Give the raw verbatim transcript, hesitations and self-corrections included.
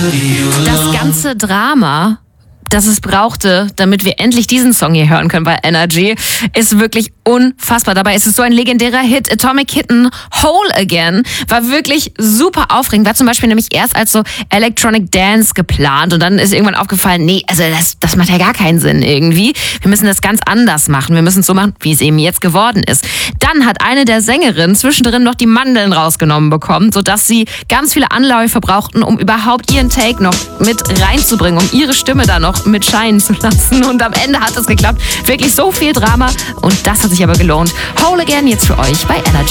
Das ganze Drama, das es brauchte, damit wir endlich diesen Song hier hören können bei Energy, ist wirklich unfassbar. Dabei ist es so ein legendärer Hit. Atomic Kitten, Whole Again, war wirklich super aufregend. War zum Beispiel nämlich erst als so Electronic Dance geplant und dann ist irgendwann aufgefallen, nee, also das, das macht ja gar keinen Sinn irgendwie. Wir müssen das ganz anders machen. Wir müssen es so machen, wie es eben jetzt geworden ist. Dann hat eine der Sängerinnen zwischendrin noch die Mandeln rausgenommen bekommen, sodass sie ganz viele Anläufe brauchten, um überhaupt ihren Take noch mit reinzubringen, um ihre Stimme da noch mit scheinen zu lassen. Und am Ende hat es geklappt. Wirklich so viel Drama und das hat sich aber gelohnt. Whole Again jetzt für euch bei Energy.